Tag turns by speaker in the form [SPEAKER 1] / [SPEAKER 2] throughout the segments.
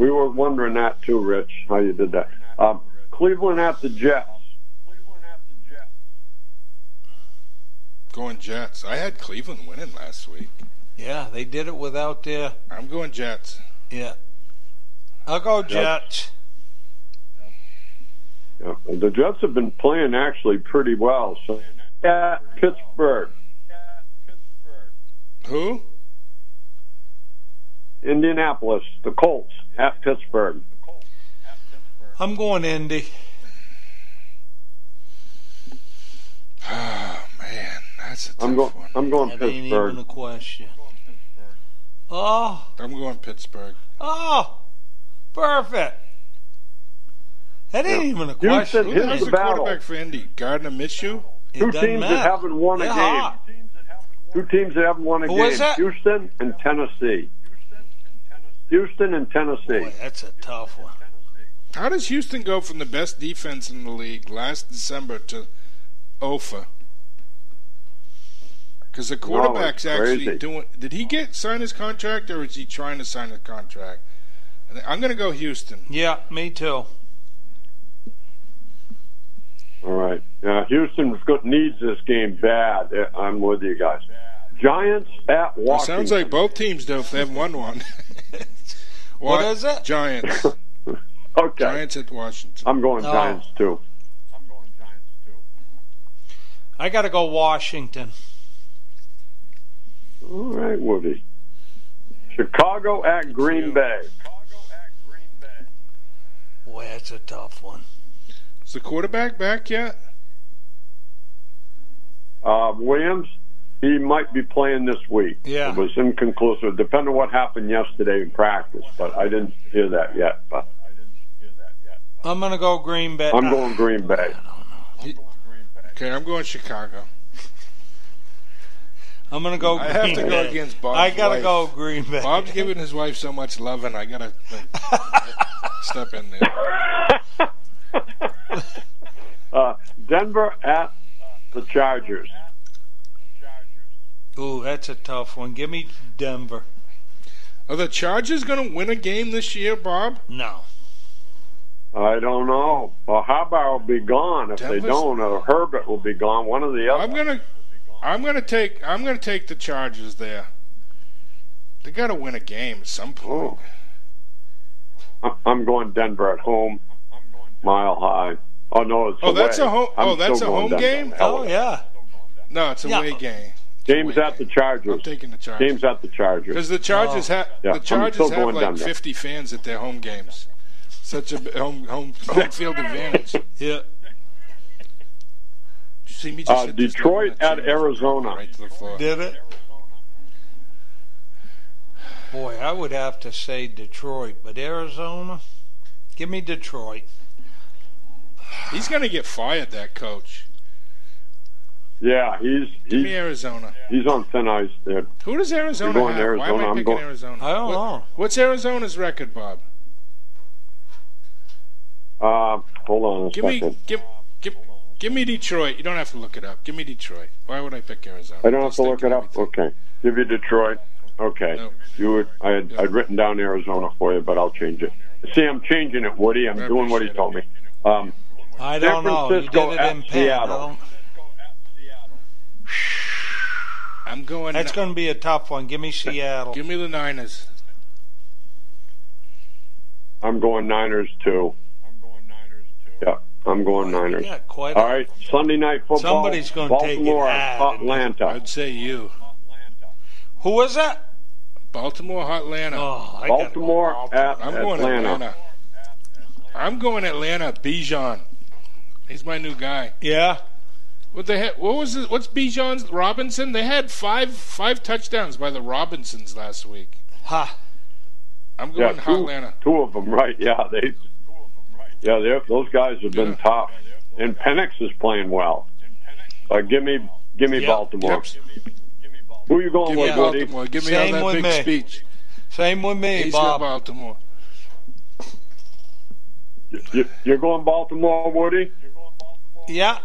[SPEAKER 1] We were wondering that too, Rich, how you did that. Cleveland at the Jets.
[SPEAKER 2] Going Jets. I had Cleveland winning last week.
[SPEAKER 3] Yeah, they did it without their...
[SPEAKER 2] I'm going Jets.
[SPEAKER 3] Yeah. I'll go Jets.
[SPEAKER 1] Yeah. The Jets have been playing actually pretty well. So at Pittsburgh.
[SPEAKER 2] Who?
[SPEAKER 1] Indianapolis, the Colts at Pittsburgh.
[SPEAKER 3] I'm going Indy.
[SPEAKER 2] Oh, man. That's a tough one.
[SPEAKER 1] I'm going
[SPEAKER 3] That
[SPEAKER 1] Pittsburgh.
[SPEAKER 3] ain't even a question. Oh.
[SPEAKER 2] I'm going Pittsburgh.
[SPEAKER 3] Oh. Perfect. That ain't even a question.
[SPEAKER 1] Houston,
[SPEAKER 2] Who's
[SPEAKER 1] the
[SPEAKER 2] the
[SPEAKER 1] battle.
[SPEAKER 2] quarterback for Indy? Gardner Minshew?
[SPEAKER 1] Two teams that haven't won a
[SPEAKER 3] They're
[SPEAKER 1] game.
[SPEAKER 3] hot.
[SPEAKER 1] Two teams that haven't won a
[SPEAKER 3] Who
[SPEAKER 1] game.
[SPEAKER 3] is that?
[SPEAKER 1] Houston and Tennessee. Houston and Tennessee.
[SPEAKER 3] Boy, that's a tough one.
[SPEAKER 2] How does Houston go from the best defense in the league last December to OFA? Because the quarterback's actually
[SPEAKER 1] crazy.
[SPEAKER 2] doing... Did he sign his contract, or is he trying to sign a contract? I'm going to go Houston.
[SPEAKER 3] Yeah, me too.
[SPEAKER 1] All right. Houston needs this game bad. I'm with you guys. Giants at
[SPEAKER 2] Well,
[SPEAKER 1] Washington.
[SPEAKER 2] sounds like both teams do if they haven't won one.
[SPEAKER 3] What is it?
[SPEAKER 2] Giants.
[SPEAKER 1] Okay.
[SPEAKER 2] Giants at Washington.
[SPEAKER 1] I'm going
[SPEAKER 3] Oh.
[SPEAKER 1] Giants too.
[SPEAKER 3] I got to go Washington.
[SPEAKER 1] All right, Woody. Chicago at Green Bay.
[SPEAKER 3] Boy, that's a tough one.
[SPEAKER 2] Is the quarterback back yet?
[SPEAKER 1] Williams, he might be playing this week.
[SPEAKER 3] Yeah.
[SPEAKER 1] It was inconclusive. Depending on what happened yesterday in practice, but I didn't hear that yet. But
[SPEAKER 3] I'm going to go Green Bay.
[SPEAKER 1] I'm going Green Bay.
[SPEAKER 2] Okay, I'm going Chicago.
[SPEAKER 3] I'm going to go Green
[SPEAKER 2] I
[SPEAKER 3] Bay.
[SPEAKER 2] have to go against Bob's
[SPEAKER 3] I got to
[SPEAKER 2] wife.
[SPEAKER 3] go Green Bay.
[SPEAKER 2] Bob's giving his wife so much love, and I got to step in there.
[SPEAKER 1] Denver at the Chargers.
[SPEAKER 3] Ooh, that's a tough one. Give me Denver.
[SPEAKER 2] Are the Chargers going to win a game this year, Bob?
[SPEAKER 3] No.
[SPEAKER 1] I don't know. Well, Harbaugh will be gone if
[SPEAKER 2] Denver's-
[SPEAKER 1] they don't, or Herbert will be gone. One or the other.
[SPEAKER 2] I'm gonna take the Chargers there. They got to win a game at some point.
[SPEAKER 1] I'm going Denver at home, mile high. Oh no, it's away.
[SPEAKER 2] That's a home.
[SPEAKER 1] I'm
[SPEAKER 2] That's a
[SPEAKER 1] still going
[SPEAKER 2] home
[SPEAKER 1] Denver.
[SPEAKER 2] game.
[SPEAKER 3] Oh, yeah.
[SPEAKER 2] No, it's a
[SPEAKER 3] Yeah.
[SPEAKER 2] away game.
[SPEAKER 1] Game's at the Chargers.
[SPEAKER 2] I'm taking the Chargers.
[SPEAKER 1] Game's at the Chargers.
[SPEAKER 2] Because the Chargers
[SPEAKER 1] Yeah,
[SPEAKER 2] the
[SPEAKER 1] I'm
[SPEAKER 2] Chargers
[SPEAKER 1] still
[SPEAKER 2] have
[SPEAKER 1] going
[SPEAKER 2] like
[SPEAKER 1] Denver.
[SPEAKER 2] 50 fans at their home games. Such a home field advantage.
[SPEAKER 3] Yeah.
[SPEAKER 2] Did you see me just hit this
[SPEAKER 1] Detroit
[SPEAKER 2] double
[SPEAKER 1] at
[SPEAKER 2] that
[SPEAKER 1] Arizona.
[SPEAKER 2] right to the floor?
[SPEAKER 3] Did it? Boy, I would have to say Detroit, but Arizona? Give me Detroit.
[SPEAKER 2] He's going to get fired, that coach.
[SPEAKER 1] Yeah,
[SPEAKER 2] Give me Arizona.
[SPEAKER 1] he's on thin ice there.
[SPEAKER 2] Who does Arizona
[SPEAKER 1] You're going
[SPEAKER 2] have? Why am
[SPEAKER 1] Arizona,
[SPEAKER 2] I
[SPEAKER 1] I'm
[SPEAKER 2] picking
[SPEAKER 1] going-
[SPEAKER 2] Arizona?
[SPEAKER 3] I don't know.
[SPEAKER 2] What's Arizona's record, Bob?
[SPEAKER 1] Hold on a
[SPEAKER 2] Give me
[SPEAKER 1] second.
[SPEAKER 2] give me Detroit. You don't have to look it up. Give me Detroit. Why would I pick Arizona?
[SPEAKER 1] I don't have
[SPEAKER 2] Just
[SPEAKER 1] to look
[SPEAKER 2] thinking
[SPEAKER 1] it up.
[SPEAKER 2] everything.
[SPEAKER 1] Okay, give you Detroit. Okay,
[SPEAKER 2] No.
[SPEAKER 1] I'd written down Arizona for you, but I'll change it. See, I'm changing it, Woody. I'm
[SPEAKER 2] I
[SPEAKER 1] doing what he
[SPEAKER 2] appreciate
[SPEAKER 1] told me.
[SPEAKER 3] I
[SPEAKER 1] San
[SPEAKER 3] don't know. You
[SPEAKER 1] Francisco
[SPEAKER 3] did it
[SPEAKER 1] at
[SPEAKER 3] in Penn.
[SPEAKER 1] Seattle.
[SPEAKER 2] I'm going.
[SPEAKER 3] That's going to be a tough one. Give me Seattle.
[SPEAKER 2] Give me the Niners.
[SPEAKER 1] I'm going Niners too. Yeah, I'm going Niners.
[SPEAKER 3] Yeah, quite.
[SPEAKER 1] All right, Sunday night football.
[SPEAKER 3] Somebody's gonna take it
[SPEAKER 1] Baltimore
[SPEAKER 3] out,
[SPEAKER 1] at
[SPEAKER 3] isn't it?
[SPEAKER 1] Atlanta.
[SPEAKER 2] I'd say you.
[SPEAKER 3] Who was that?
[SPEAKER 2] Baltimore, Atlanta.
[SPEAKER 3] Oh, I
[SPEAKER 1] Baltimore
[SPEAKER 3] gotta
[SPEAKER 1] at
[SPEAKER 2] I'm going
[SPEAKER 1] Atlanta.
[SPEAKER 2] Atlanta. I'm going Atlanta. Bijan. He's my new guy.
[SPEAKER 3] Yeah.
[SPEAKER 2] What was it? What's Bijan's Robinson? They had five touchdowns by the Robinsons last week.
[SPEAKER 3] Ha.
[SPEAKER 2] I'm
[SPEAKER 1] Yeah,
[SPEAKER 2] going Atlanta.
[SPEAKER 1] two of them, right? Yeah, those guys have been tough. And Penix is playing well. Give me
[SPEAKER 3] Yep.
[SPEAKER 1] Baltimore.
[SPEAKER 2] Yep.
[SPEAKER 1] Who are you going
[SPEAKER 2] Give me
[SPEAKER 1] with, Woody?
[SPEAKER 2] Baltimore. Give me
[SPEAKER 3] Same
[SPEAKER 2] all
[SPEAKER 3] with
[SPEAKER 2] that big
[SPEAKER 3] me.
[SPEAKER 2] speech.
[SPEAKER 3] Same with me,
[SPEAKER 2] He's got
[SPEAKER 3] Bob.
[SPEAKER 2] Baltimore.
[SPEAKER 1] You're going Baltimore, Woody?
[SPEAKER 3] Yeah.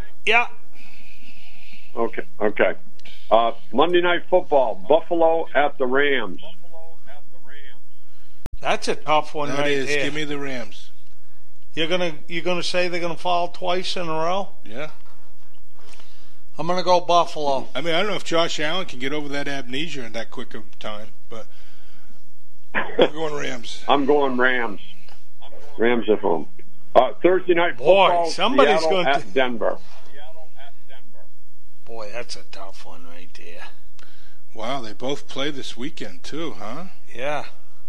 [SPEAKER 1] Okay. Monday Night Football, Buffalo at the Rams.
[SPEAKER 3] That's a tough one
[SPEAKER 2] That
[SPEAKER 3] right
[SPEAKER 2] is.
[SPEAKER 3] there.
[SPEAKER 2] Give me the Rams.
[SPEAKER 3] You're gonna say they're gonna fall twice in a row?
[SPEAKER 2] Yeah.
[SPEAKER 3] I'm gonna go Buffalo.
[SPEAKER 2] I mean, I don't know if Josh Allen can get over that amnesia in that quick of time, but I'm going Rams.
[SPEAKER 1] I'm going Rams. Rams at home. Thursday night football.
[SPEAKER 3] Boy, somebody's
[SPEAKER 1] Seattle
[SPEAKER 3] going to
[SPEAKER 1] at Denver.
[SPEAKER 3] Boy, that's a tough one right there.
[SPEAKER 2] Wow, they both play this weekend too, huh?
[SPEAKER 3] Yeah.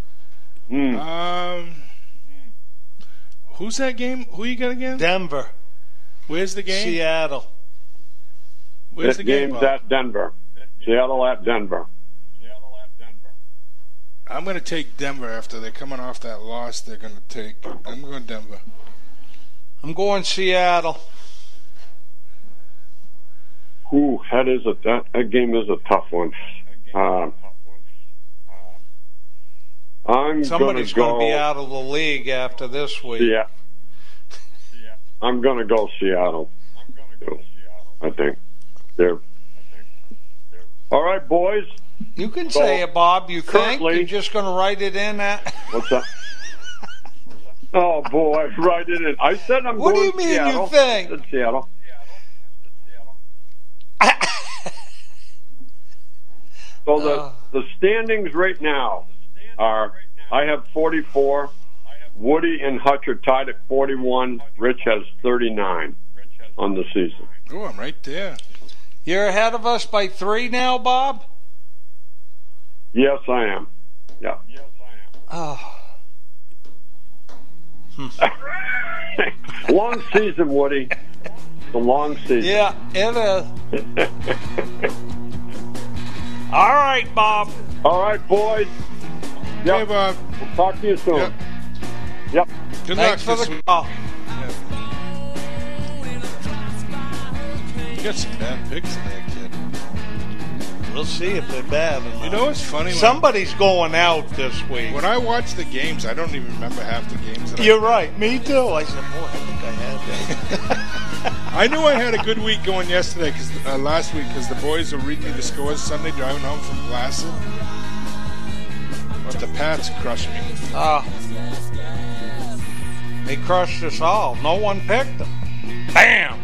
[SPEAKER 2] Who's that game? Who you got again?
[SPEAKER 3] Denver.
[SPEAKER 2] Where's the game?
[SPEAKER 3] Seattle.
[SPEAKER 2] Where's the game?
[SPEAKER 1] Game's
[SPEAKER 2] Bob?
[SPEAKER 1] at Denver. Seattle at Denver.
[SPEAKER 2] I'm going to take Denver after they're coming off that loss. They're going to take. I'm going Denver.
[SPEAKER 3] I'm going Seattle.
[SPEAKER 1] Ooh, that game is a tough one.
[SPEAKER 3] Somebody's
[SPEAKER 1] going
[SPEAKER 3] to be out of the league after this week.
[SPEAKER 1] Yeah. I'm going to go Seattle. I think. All right, boys.
[SPEAKER 3] You can say it, Bob. You think?
[SPEAKER 1] Currently-
[SPEAKER 3] You're just going to write it in that?
[SPEAKER 1] What's that? Oh, boy. Write it in. I said I'm
[SPEAKER 3] What do
[SPEAKER 1] going
[SPEAKER 3] you mean
[SPEAKER 1] Seattle.
[SPEAKER 3] you think?
[SPEAKER 1] I said Seattle. So the standings right now are, I have 44. Woody and Hutch are tied at 41. Rich has 39 on the season.
[SPEAKER 2] Oh, I'm right there.
[SPEAKER 3] You're ahead of us by 3 now, Bob?
[SPEAKER 1] Yes, I am. Yeah.
[SPEAKER 3] Oh.
[SPEAKER 1] Long season, Woody. It's a long season.
[SPEAKER 3] Yeah, it is. All right, Bob.
[SPEAKER 1] All right, boys.
[SPEAKER 2] Hey,
[SPEAKER 1] Yep.
[SPEAKER 2] Bob.
[SPEAKER 1] We'll talk to you soon.
[SPEAKER 2] Yep.
[SPEAKER 1] Yep.
[SPEAKER 2] Good
[SPEAKER 3] Thanks for
[SPEAKER 2] luck this
[SPEAKER 3] the
[SPEAKER 2] week.
[SPEAKER 3] call.
[SPEAKER 2] You got some bad picks there, kid.
[SPEAKER 3] We'll see if they're bad or not.
[SPEAKER 2] You know what's funny?
[SPEAKER 3] Somebody's going out this week.
[SPEAKER 2] When I watch the games, I don't even remember half the games. That
[SPEAKER 3] You're right. Me too. I said, boy, I think I had that.
[SPEAKER 2] I knew I had a good week going yesterday, last week, because the boys were reading me the scores Sunday driving home from Placid. But the Pats crushed me.
[SPEAKER 3] They crushed us all. No one picked them. Bam!